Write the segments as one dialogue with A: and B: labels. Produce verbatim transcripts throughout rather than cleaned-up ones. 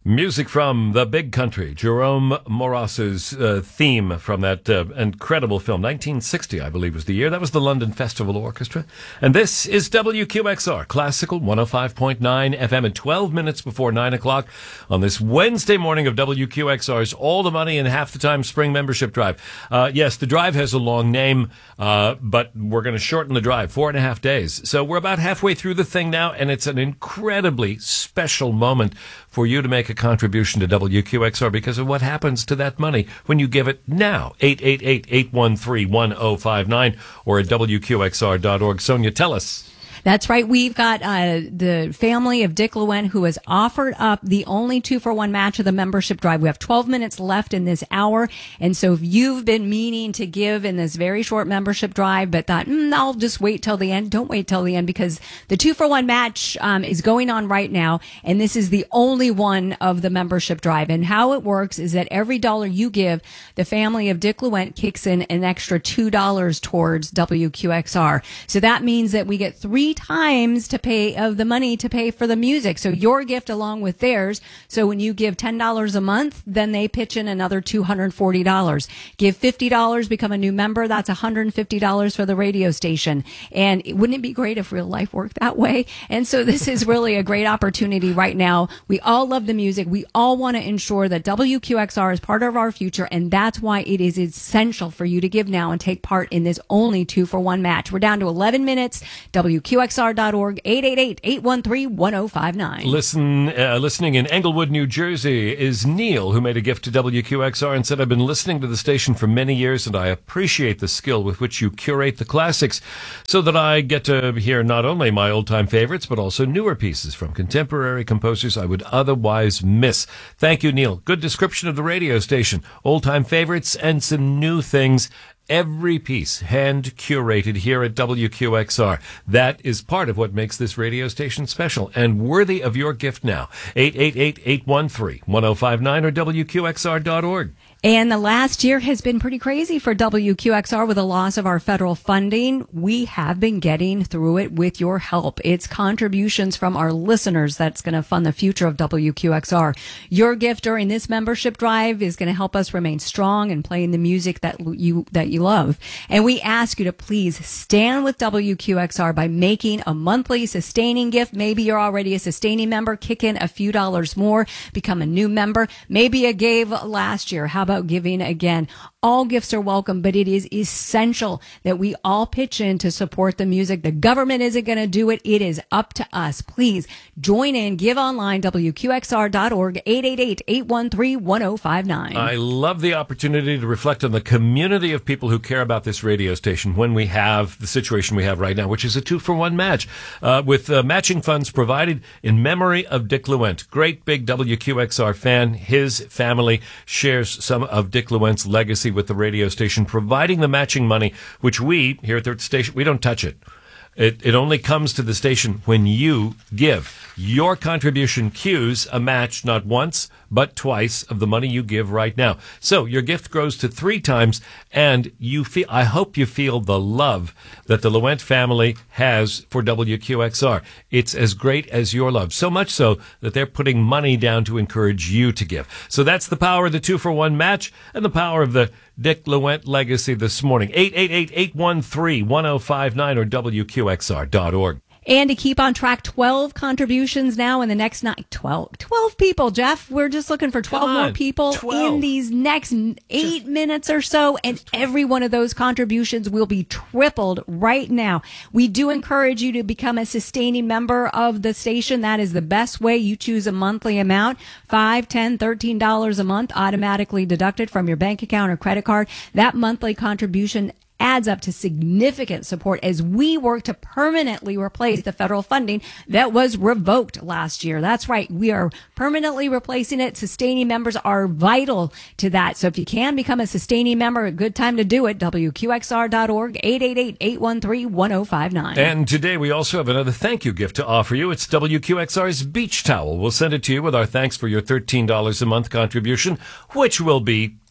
A: Music from The Big Country, Jerome Moras's uh, theme from that uh, incredible film. nineteen sixty, I believe, was the year. That was the London Festival Orchestra. And this is W Q X R, Classical one oh five point nine F M at twelve minutes before nine o'clock on this Wednesday morning of W Q X R's All the Money in Half the Time Spring Membership Drive. Uh, yes, the drive has a long name, uh, but we're going to shorten the drive, four and a half days. So we're about halfway through the thing now, and it's an incredibly special moment for you to make a contribution to W Q X R because of what happens to that money when you give it now. eight eight eight, eight one three, one oh five nine or at W Q X R dot org. Sonia, tell us.
B: That's right. We've got uh, the family of Dick Lewent who has offered up the only two-for-one match of the membership drive. We have twelve minutes left in this hour. And so if you've been meaning to give in this very short membership drive but thought, mm, I'll just wait till the end, don't wait till the end because the two-for-one match um, is going on right now. And this is the only one of the membership drive. And how it works is that every dollar you give, the family of Dick Lewent kicks in an extra two dollars towards W Q X R. So that means that we get three times to pay of the money to pay for the music. So your gift along with theirs. So when you give ten dollars a month, then they pitch in another two hundred forty dollars. Give fifty dollars, become a new member. That's one hundred fifty dollars for the radio station. And wouldn't it be great if real life worked that way? And so this is really a great opportunity right now. We all love the music. We all want to ensure that W Q X R is part of our future. And that's why it is essential for you to give now and take part in this only two for one match. We're down to eleven minutes. W Q X R dot org, eight eight eight, eight one three, one oh five nine.
A: Listen, uh, listening in Englewood, New Jersey is Neil, who made a gift to W Q X R and said, I've been listening to the station for many years and I appreciate the skill with which you curate the classics so that I get to hear not only my old-time favorites, but also newer pieces from contemporary composers I would otherwise miss. Thank you, Neil. Good description of the radio station. Old-time favorites and some new things. Every piece hand-curated here at W Q X R. That is part of what makes this radio station special and worthy of your gift now. eight eight eight, eight one three, one oh five nine or W Q X R dot org.
B: And the last year has been pretty crazy for W Q X R with the loss of our federal funding. We have been getting through it with your help. It's contributions from our listeners that's going to fund the future of W Q X R. Your gift during this membership drive is going to help us remain strong and playing the music that you that you love. And we ask you to please stand with W Q X R by making a monthly sustaining gift. Maybe you're already a sustaining member. Kick in a few dollars more. Become a new member. Maybe you gave last year. How about giving again? All gifts are welcome, but it is essential that we all pitch in to support the music. The government isn't going to do it. It is up to us. Please join in. Give online, W Q X R dot org, eight eight eight, eight one three, one oh five nine.
A: I love the opportunity to reflect on the community of people who care about this radio station when we have the situation we have right now, which is a two-for-one match uh, with uh, matching funds provided in memory of Dick Lewent. Great big W Q X R fan. His family shares some of Dick Lewent's legacy with the radio station, providing the matching money, which we, here at the station, we don't touch it. It, it only comes to the station when you give. Your contribution cues a match not once, but twice of the money you give right now. So your gift grows to three times, and you feel, I hope you feel the love that the Lewent family has for W Q X R. It's as great as your love. So much so that they're putting money down to encourage you to give. So that's the power of the two-for-one match and the power of the Dick Lewent legacy this morning. eight eight eight, eight one three, one oh five nine or W Q X R dot org.
B: And to keep on track, twelve contributions now in the next night. twelve, twelve people, Jeff. We're just looking for twelve more people twelve. In these next eight just, minutes or so. And every one of those contributions will be tripled right now. We do encourage you to become a sustaining member of the station. That is the best way. You choose a monthly amount, five, ten, thirteen dollars a month, automatically deducted from your bank account or credit card. That monthly contribution adds up to significant support as we work to permanently replace the federal funding that was revoked last year. That's right. We are permanently replacing it. Sustaining members are vital to that. So if you can become a sustaining member, a good time to do it. W Q X R dot org, eight eight eight, eight one three, one oh five nine.
A: And today we also have another thank you gift to offer you. It's W Q X R's beach towel. We'll send it to you with our thanks for your thirteen dollars a month contribution, which will be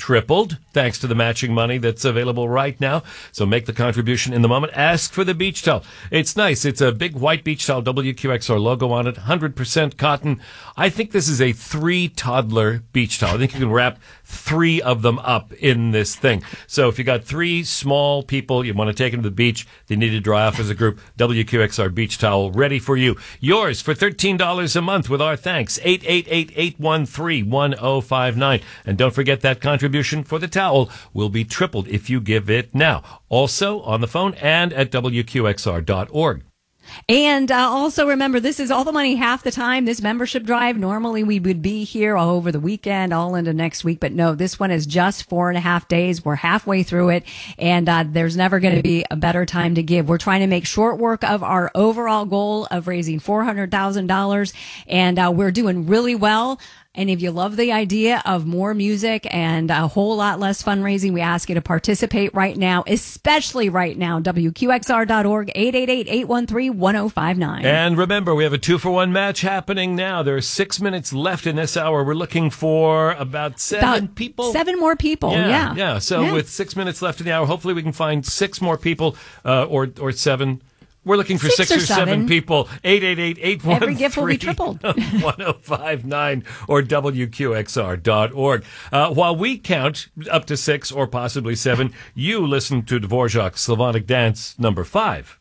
A: tripled thanks to the matching money that's available right now. So make the contribution in the moment. Ask for the beach towel. It's nice. It's a big white beach towel, W Q X R logo on it, one hundred percent cotton. I think this is a three toddler beach towel. I think you can wrap three of them up in this thing. So if you got three small people, you want to take them to the beach, they need to dry off as a group, W Q X R beach towel ready for you. Yours for thirteen dollars a month with our thanks. eight eight eight, eight one three, one oh five nine. And don't forget that contribution for the towel will be tripled if you give it now. Also on the phone and at W Q X R dot org.
B: And uh, also remember, this is all the money half the time, this membership drive. Normally we would be here all over the weekend, all into next week. But no, this one is just four and a half days. We're halfway through it. And uh, there's never going to be a better time to give. We're trying to make short work of our overall goal of raising four hundred thousand dollars. And uh, we're doing really well. And if you love the idea of more music and a whole lot less fundraising, we ask you to participate right now, especially right now. W Q X R dot org, eight eight eight, eight one three, one oh five nine.
A: And remember, we have a two-for-one match happening now. There are six minutes left in this hour. We're looking for about seven
B: about
A: people.
B: Seven more people, yeah.
A: Yeah, yeah. So
B: yeah.
A: with six minutes left in the hour, hopefully we can find six more people uh, or, or seven. We're looking for six,
B: six
A: or,
B: or
A: seven.
B: seven
A: people. eight eight eight, eight one three,
B: Every gift will be tripled.
A: one oh five nine or W Q X R dot org. Uh, while we count up to six or possibly seven, you listen to Dvorak's Slavonic Dance number five.